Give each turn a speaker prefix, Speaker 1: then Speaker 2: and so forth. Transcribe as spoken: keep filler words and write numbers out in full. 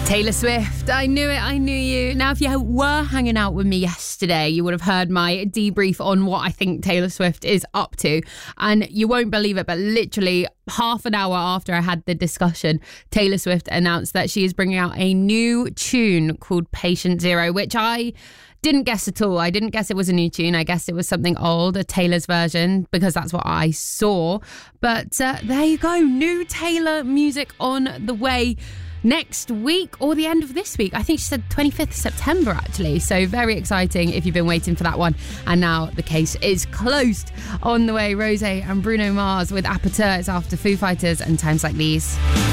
Speaker 1: Taylor Swift, I knew it, I knew you. Now, if you were hanging out with me yesterday, you would have heard my debrief on what I think Taylor Swift is up to. And you won't believe it, but literally half an hour after I had the discussion, Taylor Swift announced that she is bringing out a new tune called Patient Zero, which I didn't guess at all. I didn't guess it was a new tune. I guessed it was something old, a Taylor's version, because that's what I saw. But uh, there you go, new Taylor music on the way next week or the end of this week. I think she said twenty-fifth of September actually, so very exciting if you've been waiting for that one. And now the case is closed. On the way, Rosé and Bruno Mars with Aperture. It's after Foo Fighters and Times Like These.